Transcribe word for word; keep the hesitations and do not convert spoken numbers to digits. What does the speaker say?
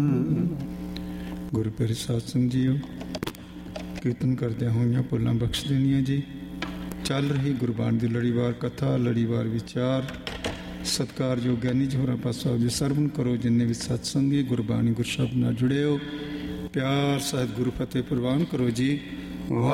ਗੁਰੂ ਪਿਆਰੇ ਸਾਧ ਸੰਗਤ ਜੀਓ, ਕੀਰਤਨ ਕਰਦਿਆਂ ਹੋਈਆਂ ਭੁੱਲਾਂ ਬਖਸ਼ ਦੇਣੀਆਂ ਜੀ। ਚੱਲ ਰਹੀ ਗੁਰਬਾਣੀ ਦੀ ਲੜੀਵਾਰ ਕਥਾ, ਲੜੀਵਾਰ ਵਿਚਾਰ, ਸਤਿਕਾਰਯੋਗ ਗਿਆਨੀ ਜੀ ਹੋਰਾਂ ਪਾਸੋਂ ਆਪ ਜੀ ਸਰਵਣ ਕਰੋ। ਜਿੰਨੇ ਵੀ ਸਤਸੰਗੀ ਗੁਰਬਾਣੀ ਗੁਰਸ਼ਬਦ ਨਾਲ ਜੁੜੇ ਹੋ, ਪਿਆਰ ਸਾਹਿਤ ਗੁਰੂ ਫਤਿਹ ਪ੍ਰਵਾਨ ਕਰੋ ਜੀ।